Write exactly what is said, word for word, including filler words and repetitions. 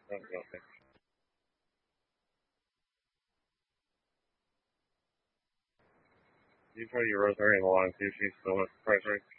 Oh, okay. You try your Rosemary along too. She's still at price right.